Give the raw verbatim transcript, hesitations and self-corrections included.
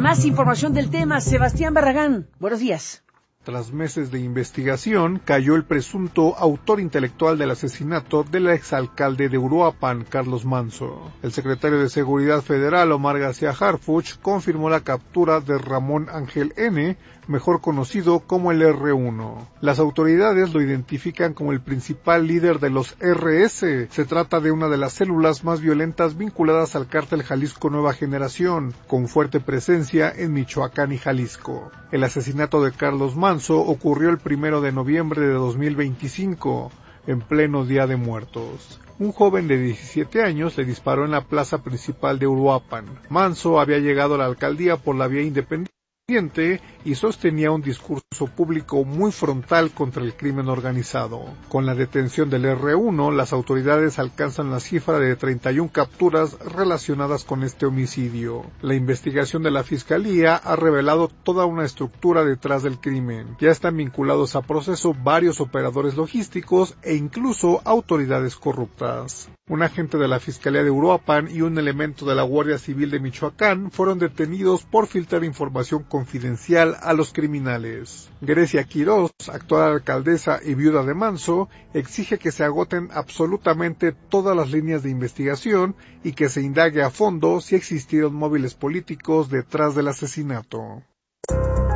Más información del tema, Sebastián Barragán. Buenos días. Tras meses de investigación, cayó el presunto autor intelectual del asesinato del exalcalde de Uruapan, Carlos Manzo. El secretario de Seguridad Federal, Omar García Harfuch, confirmó la captura de Ramón Ángel N., mejor conocido como el erre uno. Las autoridades lo identifican como el principal líder de los erre ese. Se trata de una de las células más violentas vinculadas al cártel Jalisco Nueva Generación, con fuerte presencia en Michoacán y Jalisco. El asesinato de Carlos Manzo ocurrió el primero de noviembre de dos mil veinticinco, en pleno Día de Muertos. Un joven de diecisiete años le disparó en la plaza principal de Uruapan. Manzo había llegado a la alcaldía por la vía independiente y sostenía un discurso público muy frontal contra el crimen organizado. Con la detención del erre uno, las autoridades alcanzan la cifra de treinta y una capturas relacionadas con este homicidio. La investigación de la Fiscalía ha revelado toda una estructura detrás del crimen. Ya están vinculados a proceso varios operadores logísticos e incluso autoridades corruptas. Un agente de la Fiscalía de Uruapan y un elemento de la Guardia Civil de Michoacán fueron detenidos por filtrar información confidencial a los criminales. Grecia Quirós, actual alcaldesa y viuda de Manzo, exige que se agoten absolutamente todas las líneas de investigación y que se indague a fondo si existieron móviles políticos detrás del asesinato.